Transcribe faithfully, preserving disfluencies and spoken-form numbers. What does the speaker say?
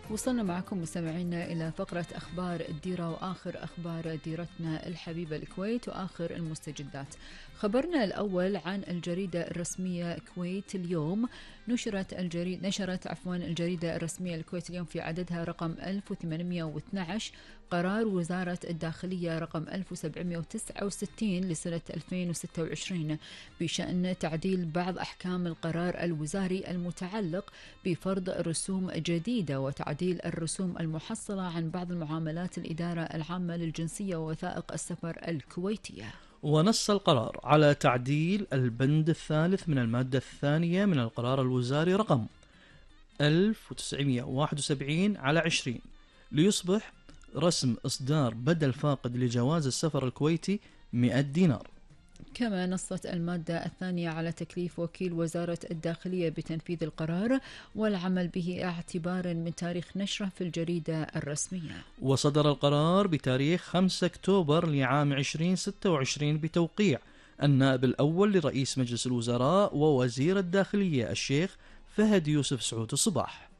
وصلنا معكم مستمعينا إلى فقرة أخبار الديرة وآخر أخبار ديرتنا الحبيبة الكويت وآخر المستجدات. خبرنا الأول عن الجريدة الرسمية كويت اليوم. نشرت الجريدة نشرت عفوا الجريدة الرسمية الكويت اليوم في عددها رقم ألف وثمانمئة واثني عشر قرار وزارة الداخلية رقم ألف وسبعمئة وتسعة وستين لسنة ألفين وستة وعشرين بشأن تعديل بعض أحكام القرار الوزاري المتعلق بفرض رسوم جديدة وتعديل الرسوم المحصلة عن بعض المعاملات الإدارة العامة للجنسية ووثائق السفر الكويتية. ونص القرار على تعديل البند الثالث من المادة الثانية من القرار الوزاري رقم ألف وتسعمئة وواحد وسبعين على عشرين ليصبح رسم إصدار بدل فاقد لجواز السفر الكويتي مئة دينار. كما نصت المادة الثانية على تكليف وكيل وزارة الداخلية بتنفيذ القرار والعمل به اعتبارا من تاريخ نشره في الجريدة الرسمية. وصدر القرار بتاريخ خمسة أكتوبر لعام ألفين وستة وعشرين بتوقيع النائب الأول لرئيس مجلس الوزراء ووزير الداخلية الشيخ فهد يوسف سعود الصباح.